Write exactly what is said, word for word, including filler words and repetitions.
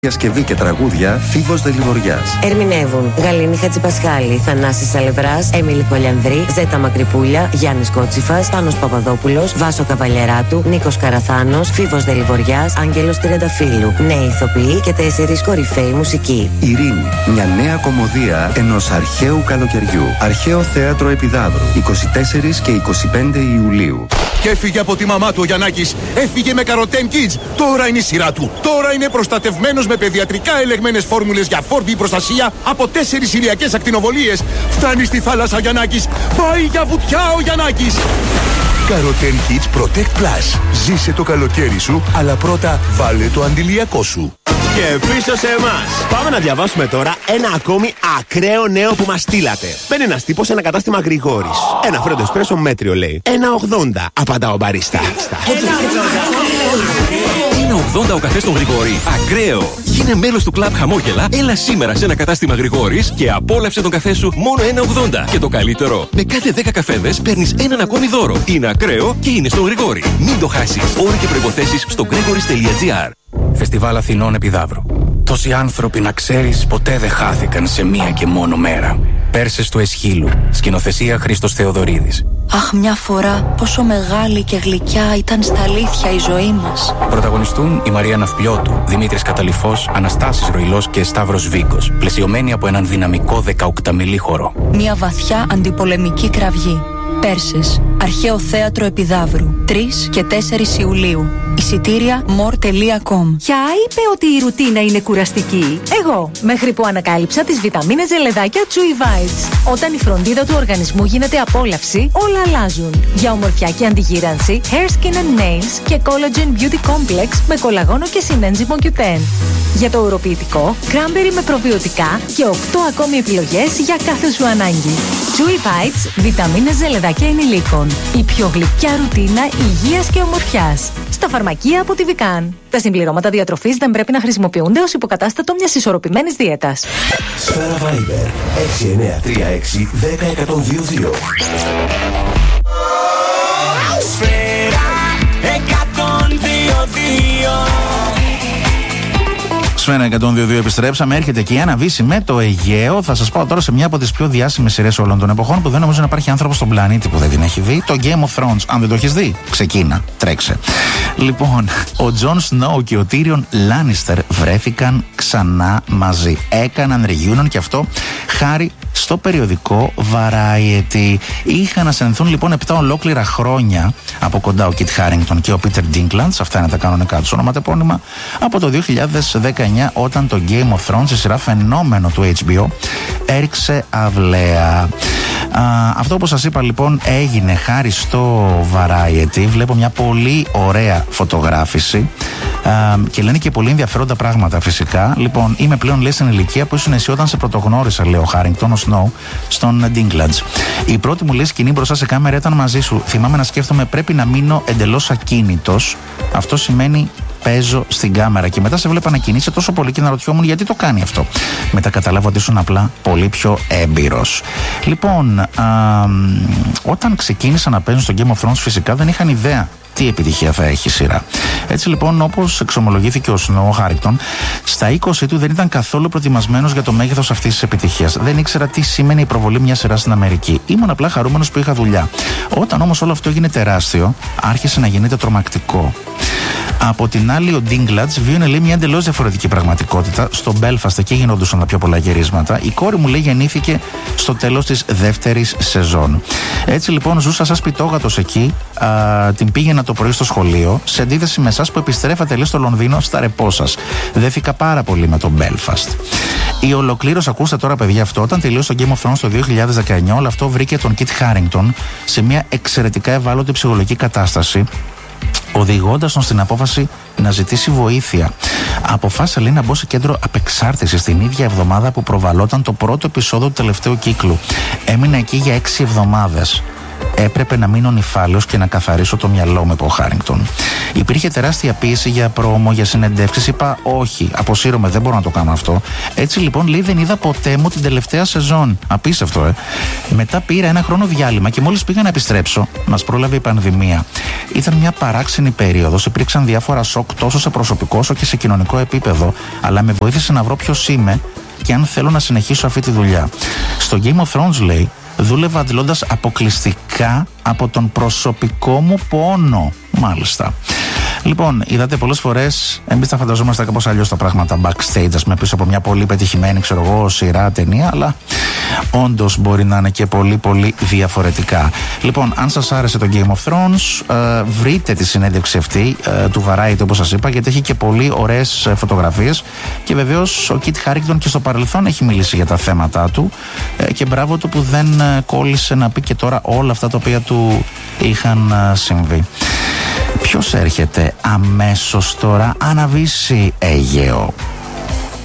Διασκευή και τραγούδια Φίβος Δελιβοριάς. Ερμηνεύουν Γαλήνη Χατζηπασχάλη, Θανάσης Σαλευράς, Έμιλη Κολιανδρή, Ζέτα Μακρυπούλια, Γιάννης Κότσιφας, Πάνος Παπαδόπουλος, Βάσο Καβαλιεράτου, Νίκος Καραθάνος, Φίβος Δελιβοριάς, Άγγελος Τριανταφύλου. Νέοι ηθοποιοί και τέσσερις κορυφαίοι μουσικοί. Ειρήνη, μια νέα κομμωδία ενός αρχαίου καλοκαιριού. Αρχαίο θέατρο Επιδαύρου, είκοσι τέσσερα και είκοσι πέντε Ιουλίου. Και έφυγε από τη μαμά του ο Γιαννάκης. Έφυγε με Καροτέν Kids. Τώρα είναι η σειρά του. Τώρα είναι προστατευμένος με παιδιατρικά ελεγμένες φόρμουλες για φόρμπι προστασία από τέσσερις ηλιακές ακτινοβολίες. Φτάνει στη θάλασσα ο Γιαννάκης. Πάει για βουτιά ο Γιαννάκης. Καροτέν Kids Protect Plus. Ζήσε το καλοκαίρι σου, αλλά πρώτα βάλε το αντιλιακό σου. Και πίσω σε εμάς. Πάμε να διαβάσουμε τώρα ένα ακόμη ακραίο νέο που μας στείλατε. Μπαίνει ένας τύπος σε ένα κατάστημα Γρηγόρης. Ένα φρέντο εσπρέσο μέτριο λέει. ένα ογδόντα, απαντά ο μπαρίστα. Είναι ογδόντα ο καφές των Γρηγόρη. Ακραίο! Γίνε μέλος του κλαμπ Χαμόγελα. Έλα σήμερα σε ένα κατάστημα Γρηγόρης και απόλαυσε τον καφέ σου μόνο ένα ογδόντα. Και το καλύτερο, με κάθε δέκα καφέδες παίρνεις έναν ακόμη δώρο. Είναι ακραίο και είναι στον Γρηγόρη. Μην το χάσεις. Όροι και προϋποθέσεις στο gregoris τελεία gr. Φεστιβάλ Αθηνών Επιδαύρου. Τόσοι άνθρωποι, να ξέρεις, ποτέ δεν χάθηκαν σε μία και μόνο μέρα. Πέρσες του Εσχύλου. Σκηνοθεσία Χρήστος Θεοδωρίδης. Αχ, μια φορά πόσο μεγάλη και γλυκιά ήταν στα αλήθεια η ζωή μας. Πρωταγωνιστούν η Μαρία Ναυπλιώτου, Δημήτρης Καταλυφός, Αναστάσης Ροϊλός και Σταύρος Βίγκος. Πλαισιωμένοι από έναν δυναμικό δεκαοκταμιλή χορό. Μια βαθιά αντιπολεμική κραυγή. Πέρσες, Αρχαίο Θέατρο Επιδαύρου, τρεις και τέσσερις Ιουλίου. Εισιτήρια more τελεία com. Ποια είπε ότι η ρουτίνα είναι κουραστική? Εγώ, μέχρι που ανακάλυψα τις βιταμίνες ζελεδάκια Chewy Vites. Όταν η φροντίδα του οργανισμού γίνεται απόλαυση, όλα αλλάζουν. Για ομορφιά και αντιγύρανση, Hair, Skin and Nails και Collagen Beauty Complex με κολαγόνο και συνένζυμο κιου τεν. Για το ουροποιητικό, Cranberry με προβιωτικά και οκτώ ακόμη επιλογές για κάθε σου ανάγκη. Chewy Vites, βιταμίνες ζελεδάκια ενηλίκων. Η πιο γλυκιά ρουτίνα υγείας και ομορφιάς. Στα φαρμακεία από τη Vican. Τα συμπληρώματα διατροφής δεν πρέπει να χρησιμοποιούνται ως υποκατάστατο μιας ισορροπημένης δίαιτας. Σφαίρα Viber έξι εννιά τρία έξι δέκα εκατόν δύο δύο. Σφαίρα εκατόν δύο δύο. Σφαίρα εκατόν δύο δύο επιστρέψαμε. Έρχεται και η Άννα Βύση με το Αιγαίο. Θα σας πάω τώρα σε μια από τις πιο διάσημες σειρές όλων των εποχών που δεν νομίζω να υπάρχει άνθρωπος στον πλανήτη που δεν την έχει δει. Το Game of Thrones. Αν δεν το έχεις δει, ξεκίνα, τρέξε. Λοιπόν, ο Τζον Σνόου και ο Τίριον Λάνιστερ βρέθηκαν ξανά μαζί. Έκαναν reunion και αυτό χάρη στο περιοδικό Variety. Είχαν να συνενθούν λοιπόν επτά ολόκληρα χρόνια από κοντά ο Κιτ Χάρινγκτον και ο Πίτερ Ντίνκλαντς, αυτά είναι τα κανονικά τους ονοματεπώνυμα, από το δύο χιλιάδες δεκαεννιά όταν το Game of Thrones, η σειρά φαινόμενο του έιτς μπι ο, έριξε αυλαία. Α, αυτό όπως σας είπα λοιπόν έγινε χάρη στο Variety. Βλέπω μια πολύ ωραία φωτογράφηση α, και λένε και πολύ ενδιαφέροντα πράγματα φυσικά. Λοιπόν, είμαι πλέον λέει στην ηλικία που ήσουν εσύ όταν σε πρωτογνώρισα, λέει ο Χάρινγκτον, ο Σνόου, στον Ντίνκλαντς. Η πρώτη μου λέει σκηνή μπροστά σε κάμερα ήταν μαζί σου. Θυμάμαι να σκέφτομαι πρέπει να μείνω εντελώς ακίνητος. Αυτό σημαίνει παίζω στην κάμερα και μετά σε βλέπα να κινείσαι τόσο πολύ και να ρωτιόμουν γιατί το κάνει αυτό. Μετά καταλάβω ότι ήσουν απλά πολύ πιο έμπειρος. Λοιπόν, α, όταν ξεκίνησα να παίζουν στο Game of Thrones φυσικά δεν είχαν ιδέα τι επιτυχία θα έχει η σειρά. Έτσι λοιπόν, όπως εξομολογήθηκε ο Σνόου Χάρινγκτον, στα είκοσι του δεν ήταν καθόλου προετοιμασμένος για το μέγεθος αυτής της επιτυχίας. Δεν ήξερα τι σήμαινε η προβολή μιας σειράς στην Αμερική. Ήμουν απλά χαρούμενος που είχα δουλειά. Όταν όμως όλο αυτό έγινε τεράστιο, άρχισε να γίνεται τρομακτικό. Από την άλλη, ο Ντίνκλαντς βίωνε λέει μια εντελώς διαφορετική πραγματικότητα. Στο Μπέλφαστ εκεί γινόντουσαν τα πιο πολλά γυρίσματα. Η κόρη μου λέει γεννήθηκε στο τέλος της δεύτερης σεζόν. Έτσι λοιπόν ζούσα σαν σπιτόγατος εκεί. Α, την πήγαινα το πρωί στο σχολείο, σε αντίθεση με εσάς που επιστρέφατε λέει στο Λονδίνο στα ρεπό σας. Δέθηκα πάρα πολύ με τον Μπέλφαστ. Η ολοκλήρωση, ακούστε τώρα παιδιά αυτό, όταν τελείωσε το Game of Thrones το δύο χιλιάδες δεκαεννιά, όλο αυτό βρήκε τον Κιτ Χάρινγκτον σε μια εξαιρετικά ευάλωτη ψυχολογική κατάσταση, οδηγώντας τον στην απόφαση να ζητήσει βοήθεια. Αποφάσισε λέει να μπω σε κέντρο απεξάρτησης την ίδια εβδομάδα που προβαλόταν το πρώτο επεισόδιο του τελευταίου κύκλου. Έμεινε εκεί για έξι εβδομάδες. Έπρεπε να μείνω νηφάλαιος και να καθαρίσω το μυαλό μου, είπε ο Χάρινγκτον. Υπήρχε τεράστια πίεση για πρόμο, για συνεντεύξεις. Είπα όχι, αποσύρωμαι, δεν μπορώ να το κάνω αυτό. Έτσι λοιπόν, λέει, δεν είδα ποτέ μου την τελευταία σεζόν. Απίστευτο, ε. Μετά πήρα ένα χρόνο διάλειμμα και μόλις πήγα να επιστρέψω, μας πρόλαβε η πανδημία. Ήταν μια παράξενη περίοδος, υπήρξαν διάφορα σοκ τόσο σε προσωπικό όσο και σε κοινωνικό επίπεδο, αλλά με βοήθησε να βρω ποιος είμαι και αν θέλω να συνεχίσω αυτή τη δουλειά. Στο Game of Thrones, λέει, δούλευα αντλώντας αποκλειστικά από τον προσωπικό μου πόνο. Μάλιστα. Λοιπόν, είδατε πολλές φορές, εμείς τα φανταζόμαστε κάπως αλλιώς τα πράγματα backstage, ας πούμε, πίσω από μια πολύ πετυχημένη, ξέρω εγώ, σειρά, ταινία, αλλά όντως μπορεί να είναι και πολύ πολύ διαφορετικά. Λοιπόν, αν σας άρεσε το Game of Thrones, ε, βρείτε τη συνέντευξη αυτή ε, του Variety, όπως σας είπα, γιατί έχει και πολύ ωραίες ε, φωτογραφίες και βεβαίως ο Kit Harington και στο παρελθόν έχει μιλήσει για τα θέματα του ε, και μπράβο του που δεν ε, κόλλησε να πει και τώρα όλα αυτά τα οποία του είχαν ε, συμβεί. Ποιος έρχεται αμέσως τώρα? Αναβήσει Αιγαίο.